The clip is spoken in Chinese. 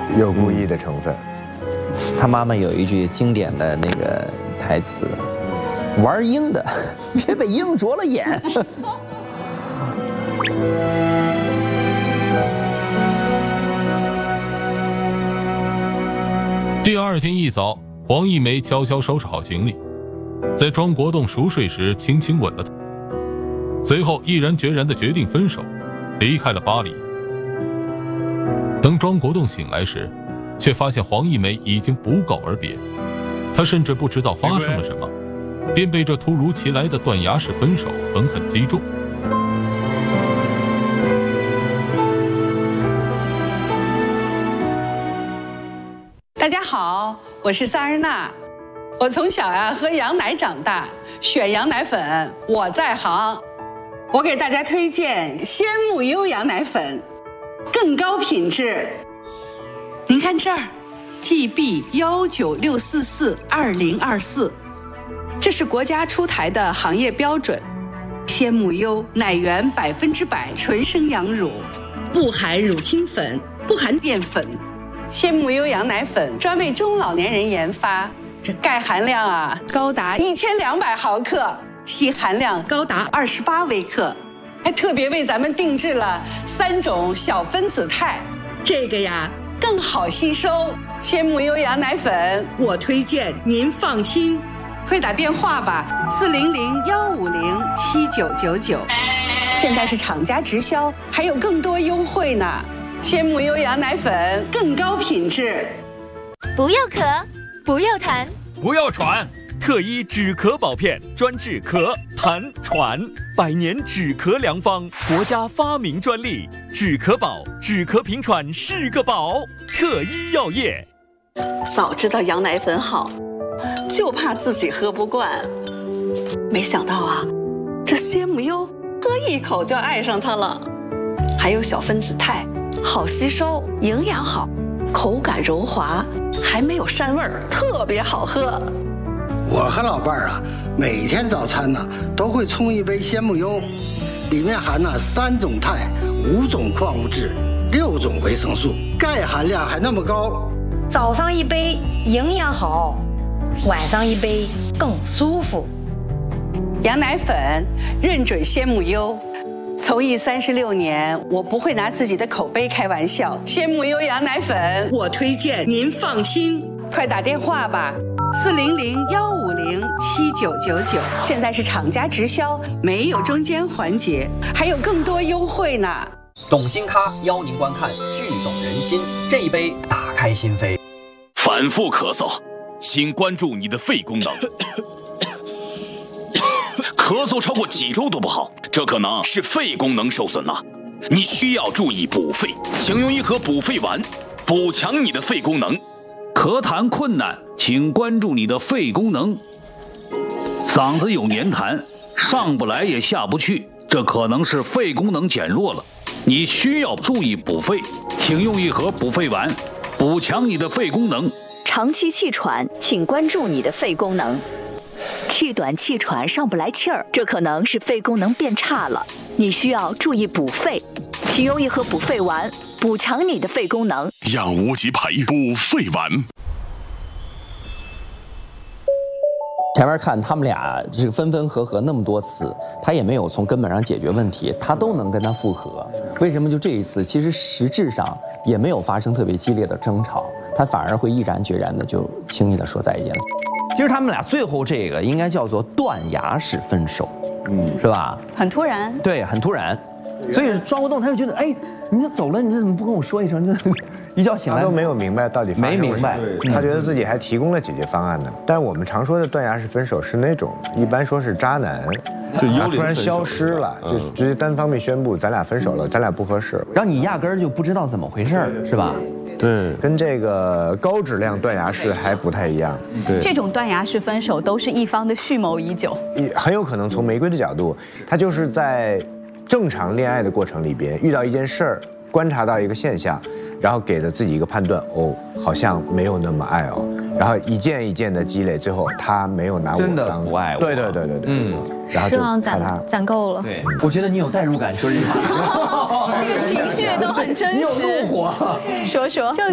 有故意的成分。 他妈妈有一句经典的那个台词：“玩鹰的，别被鹰啄了眼。” 第二天一早，黄一梅悄悄收拾好行李，在庄国栋熟睡时轻轻吻了他，随后毅然决然地决定分手，离开了巴黎。等庄国栋醒来时，却发现黄一梅已经不告而别，他甚至不知道发生了什么，便被这突如其来的断崖式分手狠狠击中。 大家好，我是萨日娜。我从小喝羊奶长大，选羊奶粉我在行。我给大家推荐鲜木优羊奶粉，更高品质。您看这儿 ，GB196442024，这是国家出台的行业标准。鲜木优奶源100%纯生羊乳，不含乳清粉，不含淀粉。鲜木优羊奶粉专为中老年人研发，这钙含量高达1200毫克，硒含量高达28微克，还特别为咱们定制了3种小分子肽，这个更好吸收。鲜木优羊奶粉我推荐，您放心，快打电话吧，400-150-7999，现在是厂家直销，还有更多优惠呢。鲜木优羊奶粉更高品质。 不要咳，不要痰， 不要喘，特医止咳宝片专治咳、痰、喘，100年止咳良方，国家发明专利，止咳宝，止咳平喘是个宝。特医药业。 早知道羊奶粉好，就怕自己喝不惯。没想到这鲜木优喝一口就爱上它了，还有小分子肽。好吸收，营养好，口感柔滑，还没有膻味儿，特别好喝。 我和老伴儿每天早餐都会冲一杯鲜木优，里面含3种肽、5种矿物质、6种维生素，钙含量还那么高。 早上一杯营养好，晚上一杯更舒服。 羊奶粉认准鲜木优。从艺36年，我不会拿自己的口碑开玩笑。鲜木优羊奶粉我推荐，您放心，快打电话吧，400-150-7999，现在是厂家直销，没有中间环节，还有更多优惠呢。 懂心咖邀您观看剧懂人心，这一杯打开心扉。 反复咳嗽，请关注你的肺功能。咳嗽超过几周都不好，这可能是肺功能受损了，你需要注意补肺，请用一盒补肺丸，补强你的肺功能。 咳痰困难，请关注你的肺功能。嗓子有黏痰，上不来也下不去，这可能是肺功能减弱了，你需要注意补肺，请用一盒补肺丸，补强你的肺功能。 长期气喘，请关注你的肺功能。气短气喘上不来气儿，这可能是肺功能变差了，你需要注意补肺，请用一盒补肺丸，补强你的肺功能。 养无极培补肺丸。 前面看他们俩这个分分合合那么多次，他也没有从根本上解决问题，他都能跟他复合。为什么就这一次，其实实质上也没有发生特别激烈的争吵，他反而会毅然决然的就轻易的说再见。其实他们俩最后这个应该叫做断崖式分手，是吧？ 很突然， 对，很突然。所以庄国栋他就觉得，哎，你就走了，你这怎么不跟我说一声？就一觉醒来他都没有明白到底发生了什么， 没明白， 他觉得自己还提供了解决方案呢。但我们常说的断崖式分手是那种，一般说是渣男，就突然消失了，就直接单方面宣布咱俩分手了，咱俩不合适， 让你压根儿就不知道怎么回事，是吧？ 对，跟这个高质量断崖式还不太一样。 对，这种断崖式分手都是一方的蓄谋已久， 很有可能从玫瑰的角度，他就是在正常恋爱的过程里边遇到一件事儿，观察到一个现象，然后给了自己一个判断，哦，好像没有那么爱哦，然后一件一件的积累，最后他没有拿我真的当不爱我， 对，然后就失望攒够了。 对，我觉得你有代入感，说这话， 这个情绪都很真实。 你有怒火， 说。